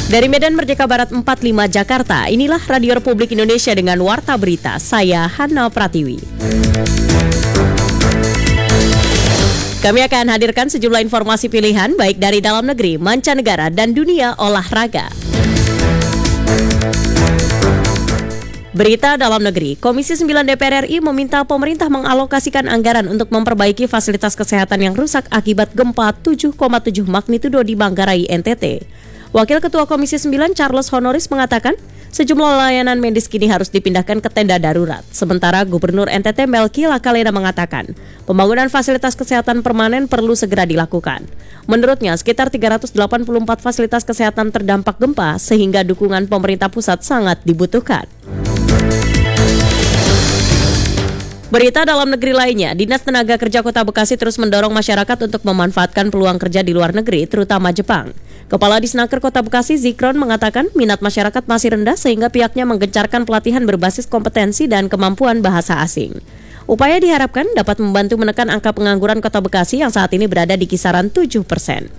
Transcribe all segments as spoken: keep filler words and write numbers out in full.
Dari Medan Merdeka Barat empat puluh lima Jakarta, inilah Radio Republik Indonesia dengan Warta Berita. Saya Hana Pratiwi. Kami akan hadirkan sejumlah informasi pilihan baik dari dalam negeri, mancanegara, dan dunia olahraga. Berita dalam negeri, Komisi sembilan D P R R I meminta pemerintah mengalokasikan anggaran untuk memperbaiki fasilitas kesehatan yang rusak akibat gempa tujuh koma tujuh magnitudo di Manggarai, N T T. Wakil Ketua Komisi sembilan Charles Honoris mengatakan, sejumlah layanan medis kini harus dipindahkan ke tenda darurat. Sementara Gubernur N T T Melki Lakalena mengatakan, pembangunan fasilitas kesehatan permanen perlu segera dilakukan. Menurutnya, sekitar tiga ratus delapan puluh empat fasilitas kesehatan terdampak gempa sehingga dukungan pemerintah pusat sangat dibutuhkan. Berita dalam negeri lainnya, Dinas Tenaga Kerja Kota Bekasi terus mendorong masyarakat untuk memanfaatkan peluang kerja di luar negeri, terutama Jepang. Kepala Disnaker Kota Bekasi Zikron mengatakan minat masyarakat masih rendah sehingga pihaknya menggencarkan pelatihan berbasis kompetensi dan kemampuan bahasa asing. Upaya diharapkan dapat membantu menekan angka pengangguran Kota Bekasi yang saat ini berada di kisaran tujuh persen.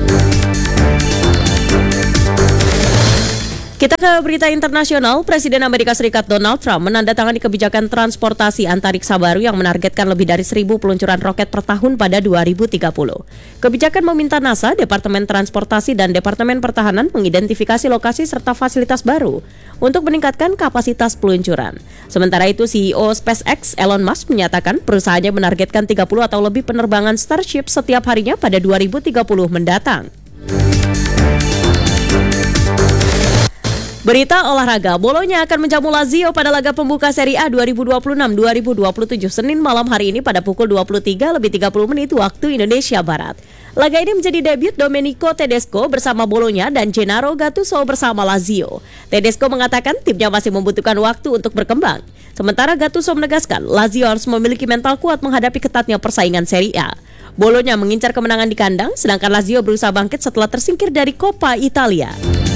Kita ke berita internasional. Presiden Amerika Serikat Donald Trump menandatangani kebijakan transportasi antariksa baru yang menargetkan lebih dari seribu peluncuran roket per tahun pada dua ribu tiga puluh. Kebijakan meminta NASA, Departemen Transportasi, dan Departemen Pertahanan mengidentifikasi lokasi serta fasilitas baru untuk meningkatkan kapasitas peluncuran. Sementara itu, C E O SpaceX Elon Musk menyatakan perusahaannya menargetkan tiga puluh atau lebih penerbangan Starship setiap harinya pada dua ribu tiga puluh mendatang. Berita olahraga, Bolonya akan menjamu Lazio pada laga pembuka Serie A dua ribu dua puluh enam dua ribu dua puluh tujuh Senin malam hari ini pada pukul dua puluh tiga lebih tiga puluh menit waktu Indonesia Barat. Laga ini menjadi debut Domenico Tedesco bersama Bolonya dan Gennaro Gattuso bersama Lazio. Tedesco mengatakan timnya masih membutuhkan waktu untuk berkembang. Sementara Gattuso menegaskan Lazio harus memiliki mental kuat menghadapi ketatnya persaingan Serie A. Bolonya mengincar kemenangan di kandang, sedangkan Lazio berusaha bangkit setelah tersingkir dari Coppa Italia.